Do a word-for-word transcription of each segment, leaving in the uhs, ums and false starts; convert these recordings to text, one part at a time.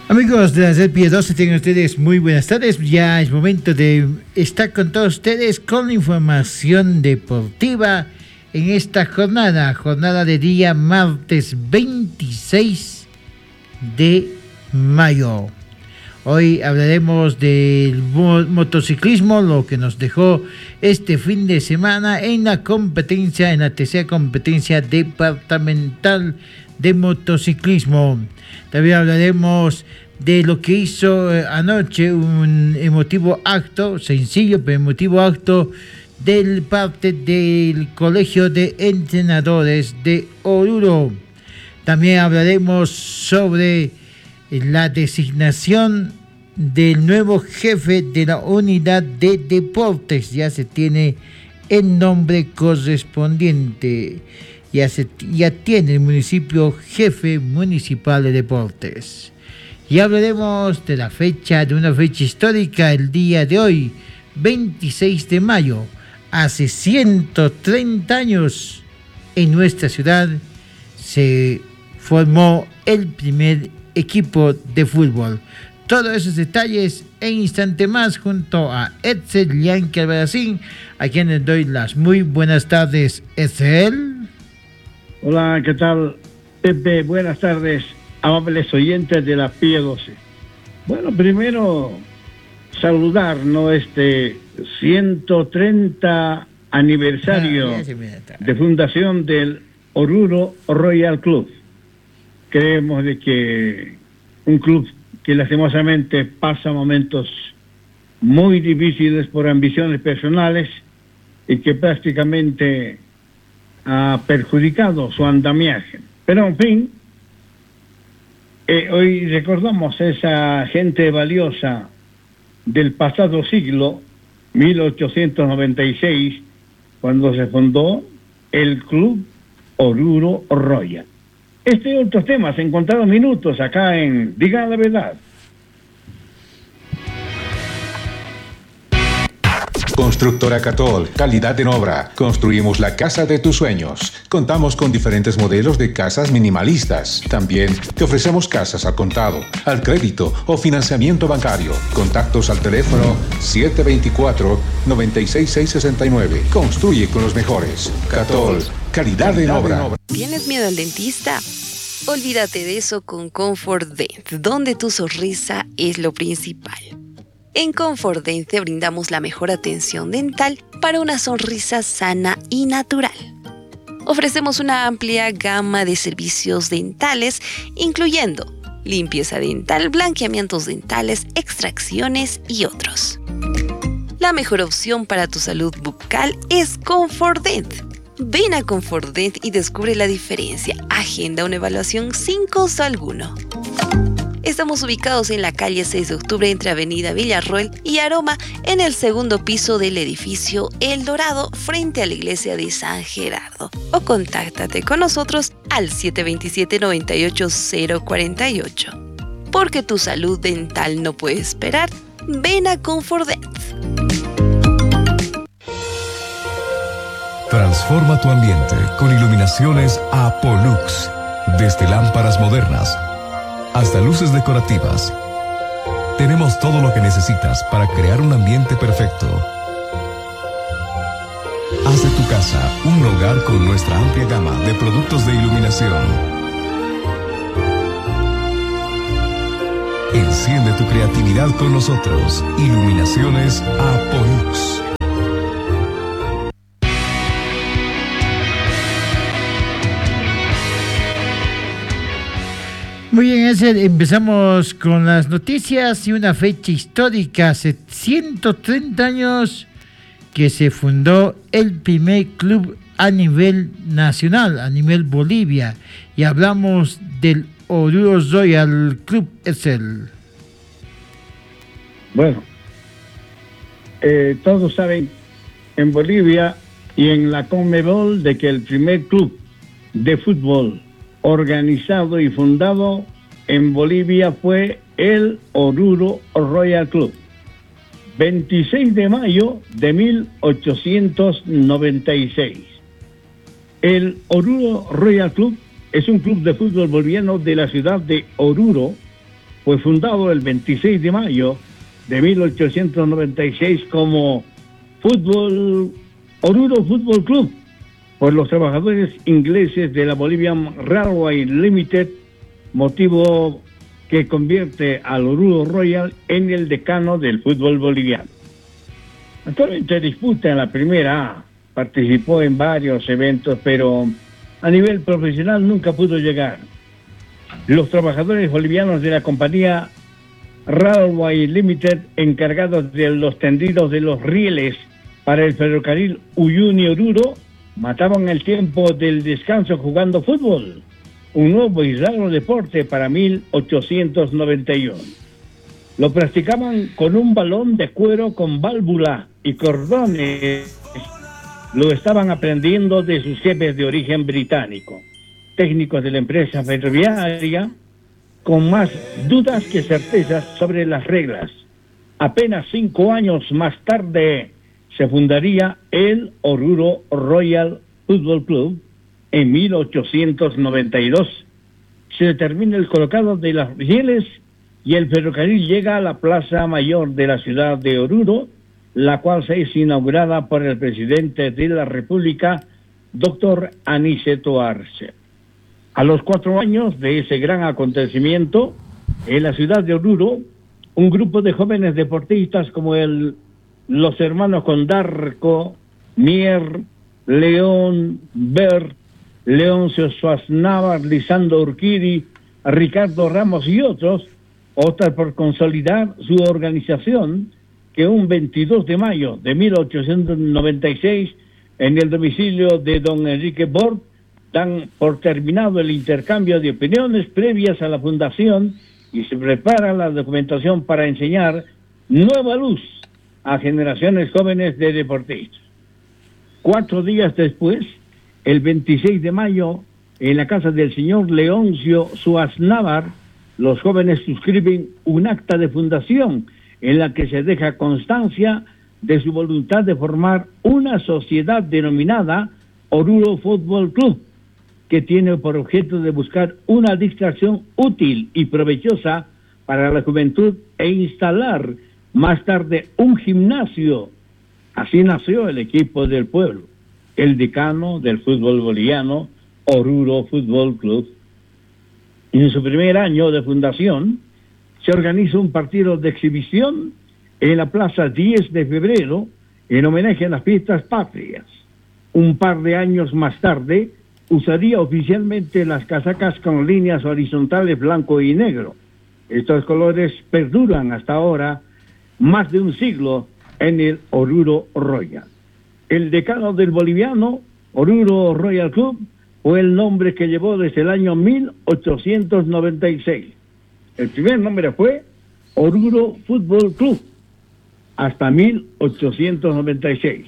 Amigos de la Z P doce, tengan ustedes muy buenas tardes. Ya es momento de estar con todos ustedes con la información deportiva en esta jornada, jornada de día martes veintiséis de mayo. Hoy hablaremos del motociclismo, lo que nos dejó este fin de semana en la competencia, en la tercera competencia departamental de motociclismo. También hablaremos de lo que hizo anoche un emotivo acto, sencillo pero emotivo acto, del parte del Colegio de Entrenadores de Oruro. También hablaremos sobre la designación del nuevo jefe de la unidad de deportes. Ya se tiene el nombre correspondiente. Ya, se, ya tiene el municipio jefe municipal de deportes. Y hablaremos de la fecha, de una fecha histórica, el día de hoy, veintiséis de mayo. Hace ciento treinta años en nuestra ciudad se formó el primer equipo de fútbol. Todos esos detalles en instante más junto a Edsel Yankee Albarracín, a quien les doy las muy buenas tardes. Edsel. Hola, ¿qué tal, Pepe? Buenas tardes, amables oyentes de la P doce. Bueno, primero saludar, ¿no? Este ciento treinta aniversario ah, de fundación del Oruro Royal Club. Creemos de que un club que lastimosamente pasa momentos muy difíciles por ambiciones personales y que prácticamente ha perjudicado su andamiaje. Pero en fin, eh, hoy recordamos esa gente valiosa del pasado siglo, mil ochocientos noventa y seis, cuando se fundó el Club Oruro Royal. Este y otros temas en contados minutos acá en Diga la Verdad. Constructora Catol, calidad en obra. Construimos la casa de tus sueños. Contamos con diferentes modelos de casas minimalistas. También te ofrecemos casas al contado, al crédito o financiamiento bancario. Contactos al teléfono siete dos cuatro, nueve seis seis seis nueve. Construye con los mejores. Catol, calidad, calidad en obra. ¿Tienes miedo al dentista? Olvídate de eso con Comfort Dent, donde tu sonrisa es lo principal. En Comfort Dent te brindamos la mejor atención dental para una sonrisa sana y natural. Ofrecemos una amplia gama de servicios dentales, incluyendo limpieza dental, blanqueamientos dentales, extracciones y otros. La mejor opción para tu salud bucal es Comfort Dent. Ven a Comfort Dent y descubre la diferencia. Agenda una evaluación sin costo alguno. Estamos ubicados en la calle seis de octubre entre Avenida Villarroel y Aroma, en el segundo piso del edificio El Dorado, frente a la iglesia de San Gerardo. O contáctate con nosotros al siete dos siete, nueve ocho cero cuatro ocho. Porque tu salud dental no puede esperar, ven a Comfort Dent. Transforma tu ambiente con iluminaciones Apolux. Desde lámparas modernas hasta luces decorativas, tenemos todo lo que necesitas para crear un ambiente perfecto. Haz de tu casa un hogar con nuestra amplia gama de productos de iluminación. Enciende tu creatividad con nosotros. Iluminaciones Apolux. Muy bien, Edsel, empezamos con las noticias y una fecha histórica. Hace ciento treinta años que se fundó el primer club a nivel nacional, a nivel Bolivia. Y hablamos del Oruro Royal Club, Edsel. Bueno, eh, todos saben en Bolivia y en la Conmebol de que el primer club de fútbol organizado y fundado en Bolivia fue el Oruro Royal Club. veintiséis de mayo de mil ochocientos noventa y seis. El Oruro Royal Club es un club de fútbol boliviano de la ciudad de Oruro, fue fundado el veintiséis de mayo de mil ochocientos noventa y seis como Fútbol Oruro Fútbol Club por los trabajadores ingleses de la Bolivian Railway Limited, motivo que convierte al Oruro Royal en el decano del fútbol boliviano. Actualmente disputa en la Primera A, participó en varios eventos, pero a nivel profesional nunca pudo llegar. Los trabajadores bolivianos de la compañía Railway Limited, encargados de los tendidos de los rieles para el ferrocarril Uyuni-Oruro, mataban el tiempo del descanso jugando fútbol, un nuevo y raro deporte para mil ochocientos noventa y uno. Lo practicaban con un balón de cuero con válvula y cordones. Lo estaban aprendiendo de sus jefes de origen británico, técnicos de la empresa ferroviaria, con más dudas que certezas sobre las reglas. Apenas cinco años más tarde se fundaría el Oruro Royal Football Club en mil ochocientos noventa y dos. Se determina el colocado de las rieles y el ferrocarril llega a la Plaza Mayor de la ciudad de Oruro, la cual se es inaugurada por el presidente de la República, doctor Aniceto Arce. A los cuatro años de ese gran acontecimiento, en la ciudad de Oruro, un grupo de jóvenes deportistas como el, los hermanos Condarco, Mier, León, Bert, Leoncio Suaznavar, Lisandro Urquidi, Ricardo Ramos y otros, optan por consolidar su organización, que un veintidós de mayo de mil ochocientos noventa y seis, en el domicilio de don Enrique Bort, dan por terminado el intercambio de opiniones previas a la fundación y se prepara la documentación para enseñar nueva luz a generaciones jóvenes de deportistas. Cuatro días después, el veintiséis de mayo, en la casa del señor Leoncio Suaznavar, los jóvenes suscriben un acta de fundación en la que se deja constancia de su voluntad de formar una sociedad denominada Oruro Fútbol Club, que tiene por objeto de buscar una distracción útil y provechosa para la juventud e instalar más tarde un gimnasio. Así nació el equipo del pueblo, el decano del fútbol boliviano, Oruro Fútbol Club. En su primer año de fundación, se organiza un partido de exhibición en la Plaza diez de febrero en homenaje a las fiestas patrias. Un par de años más tarde, usaría oficialmente las casacas con líneas horizontales blanco y negro. Estos colores perduran hasta ahora, más de un siglo, en el Oruro Royal. El decano del boliviano, Oruro Royal Club, fue el nombre que llevó desde el año mil ochocientos noventa y seis. El primer nombre fue Oruro Fútbol Club, hasta mil ochocientos noventa y seis.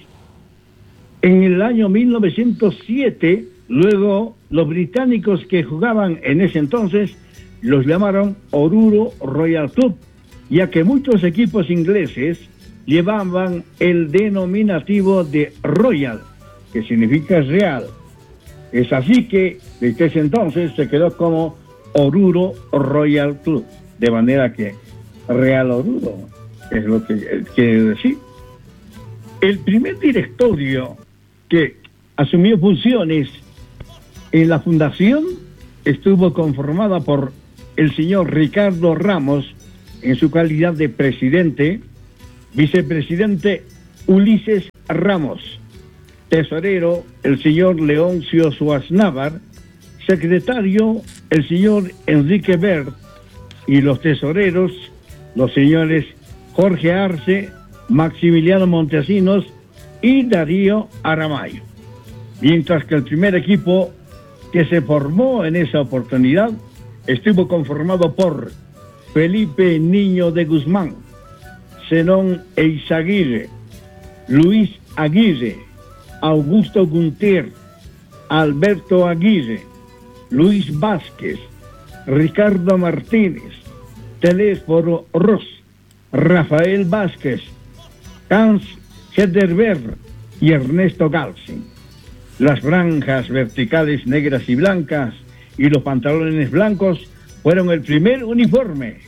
En el año mil novecientos siete, luego los británicos que jugaban en ese entonces los llamaron Oruro Royal Club, ya que muchos equipos ingleses llevaban el denominativo de Royal, que significa real. Es así que desde ese entonces se quedó como Oruro Royal Club, de manera que Real Oruro es lo que quiere decir. El primer directorio que asumió funciones en la fundación estuvo conformada por el señor Ricardo Ramos en su calidad de presidente, vicepresidente Ulises Ramos, tesorero el señor Leoncio Suaznavar, secretario el señor Enrique Bert y los tesoreros los señores Jorge Arce, Maximiliano Montesinos y Darío Aramayo. Mientras que el primer equipo que se formó en esa oportunidad estuvo conformado por Felipe Niño de Guzmán, Zenón Eizaguirre, Luis Aguirre, Augusto Gunter, Alberto Aguirre, Luis Vázquez, Ricardo Martínez, Telésforo Ross, Rafael Vázquez, Hans Hederberg y Ernesto Galsin. Las franjas verticales negras y blancas y los pantalones blancos fueron el primer uniforme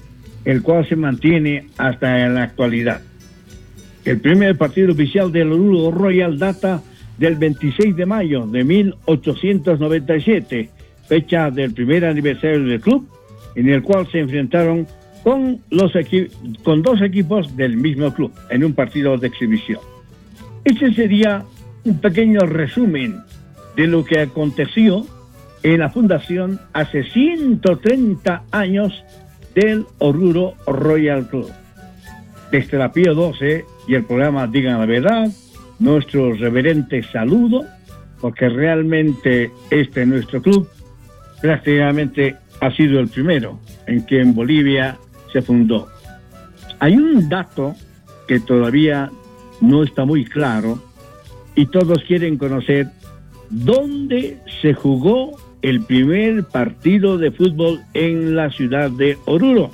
el cual se mantiene hasta en la actualidad. El primer partido oficial del Oruro Royal data del veintiséis de mayo de mil ochocientos noventa y siete, fecha del primer aniversario del club, en el cual se enfrentaron con, los equi- con dos equipos del mismo club en un partido de exhibición. Este sería un pequeño resumen de lo que aconteció en la fundación hace ciento treinta años del Oruro Royal Club. Desde la Pío doce y el programa Digan la Verdad, nuestro reverente saludo, porque realmente este nuestro club prácticamente ha sido el primero en que en Bolivia se fundó. Hay un dato que todavía no está muy claro y todos quieren conocer dónde se jugó el primer partido de fútbol en la ciudad de Oruro.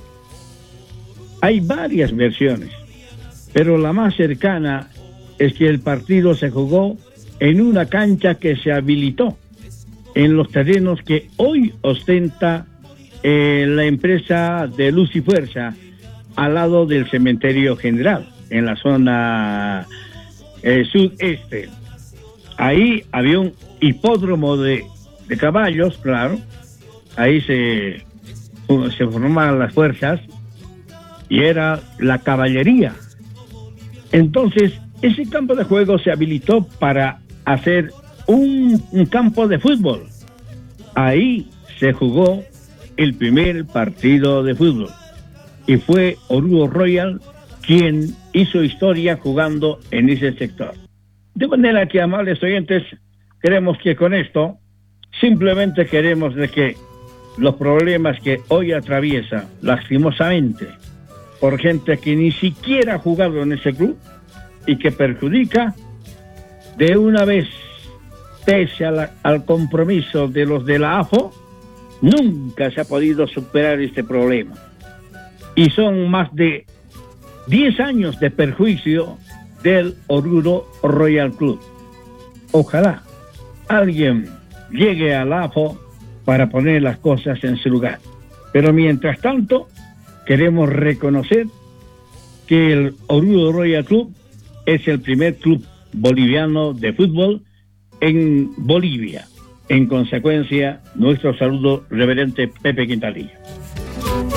Hay varias versiones, pero la más cercana es que el partido se jugó en una cancha que se habilitó en los terrenos que hoy ostenta eh, la empresa de Luz y Fuerza, al lado del cementerio general, en la zona eh, sudeste. Ahí había un hipódromo de, de caballos, claro. Ahí se, se formaban las fuerzas y era la caballería. Entonces, ese campo de juego se habilitó para hacer un, un campo de fútbol. Ahí se jugó el primer partido de fútbol y fue Oruro Royal quien hizo historia jugando en ese sector. De manera que, amables oyentes, queremos que con esto simplemente queremos de que los problemas que hoy atraviesa lastimosamente por gente que ni siquiera ha jugado en ese club y que perjudica, de una vez, pese a la, al compromiso de los de la A F O, nunca se ha podido superar este problema. Y son más de diez años de perjuicio del Oruro Royal Club. Ojalá alguien llegue a la A F O para poner las cosas en su lugar. Pero mientras tanto, queremos reconocer que el Oruro Royal Club es el primer club boliviano de fútbol en Bolivia. En consecuencia, nuestro saludo, reverente Pepe Quintanilla.